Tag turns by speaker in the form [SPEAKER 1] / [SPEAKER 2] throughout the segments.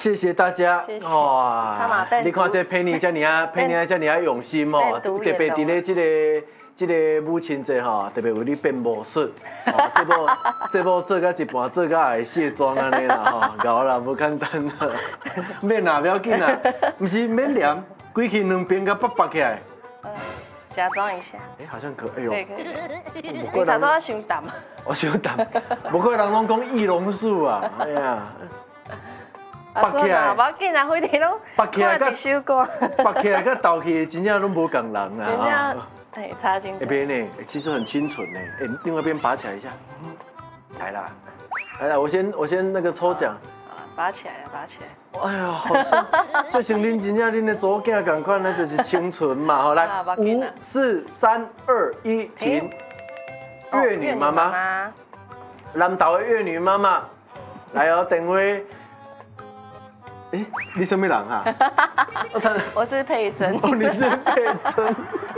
[SPEAKER 1] 谢谢大家。
[SPEAKER 2] 哇，
[SPEAKER 1] 你看这佩妮这么啊，佩妮这么啊用心哦，特别伫咧这个母亲节吼，特别为你变魔术，这部做到一半，做到会卸妆安尼啦吼，搞啦，无简单啦。免啦，不要紧啦，不是免念，规气两边甲拔起来。
[SPEAKER 2] 假装一下。
[SPEAKER 1] 好像可，哎呦。
[SPEAKER 2] 可以。你早都要伤淡。
[SPEAKER 1] 我伤淡，不过人拢讲易容术啊，哎呀。
[SPEAKER 2] 拔起来，无要紧啦，飞碟拢
[SPEAKER 1] 拔起来，
[SPEAKER 2] 一首歌，
[SPEAKER 1] 拔起来甲倒去，真正拢无共人啦。
[SPEAKER 2] 真正，哎，差劲。
[SPEAKER 1] 那边呢，其实很清纯呢。哎，另外一边拔起来一下，来啦，来啦，我先那个抽奖。
[SPEAKER 2] 拔起来了，拔起来。
[SPEAKER 1] 哎呀，好像就像恁真正恁的左囝同款，那就是清纯嘛。好，来，5、4、3、2、1，停。越女妈妈，南投的越女妈妈，来哦，电话。哎，你什么人啊？
[SPEAKER 2] 我是佩珍。
[SPEAKER 1] 哦，你是佩珍。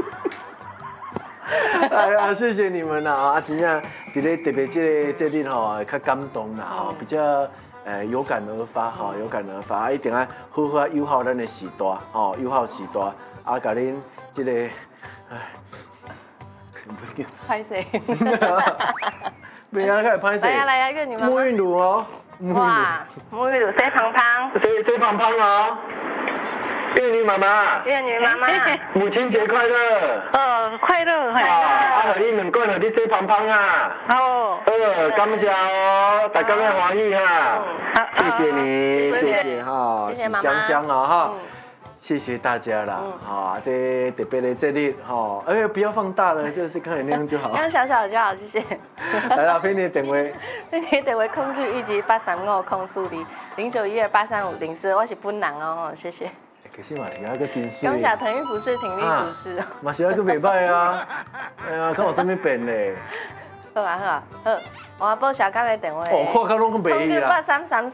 [SPEAKER 1] 哎呀，谢谢你们啦！啊，真正伫咧特别这日吼，较感动啦吼，比较有感而发吼，有感而发，一定要好好友好咱的时代吼，友好时代，啊，甲恁这个，哎，
[SPEAKER 2] 拍谁？
[SPEAKER 1] 别啊，开拍谁？
[SPEAKER 2] 来呀，越女妈妈。
[SPEAKER 1] 沐浴乳哦。
[SPEAKER 2] 哇，沐浴乳洗胖胖，
[SPEAKER 1] 洗胖胖哦！越女妈妈，
[SPEAKER 2] 越女妈妈，
[SPEAKER 1] 母亲节快乐！
[SPEAKER 2] 快乐！
[SPEAKER 1] 啊，互你两罐，互你洗胖胖啊！
[SPEAKER 2] 好，
[SPEAKER 1] 感谢哦，大家要欢喜哈！谢谢你，谢谢哈，喜香香啊哈！谢谢大家啦，好，这特别的这日哈，不要放大了，就是看那样就好。
[SPEAKER 2] 看小小的就好，谢谢。
[SPEAKER 1] 来啦，陪你电话，
[SPEAKER 2] 陪你电话空去1级835040912835504，我是本人哦，谢谢。
[SPEAKER 1] 其实嘛，是那个真水。
[SPEAKER 2] 感谢腾云不是，挺力不是。
[SPEAKER 1] 嘛是那个袂歹啊，哎呀，看我这么变嘞。
[SPEAKER 2] 好，我报小刚的电话。
[SPEAKER 1] 看到拢袂意啦。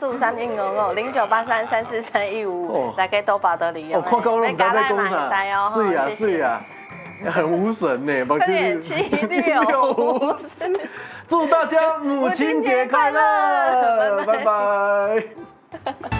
[SPEAKER 2] 0983353155，0983343155，大家多保得利用。
[SPEAKER 1] 看到拢唔知要讲啥。是啊，很无神呢，目
[SPEAKER 2] 前7654。
[SPEAKER 1] 祝大家母亲节快乐，拜拜。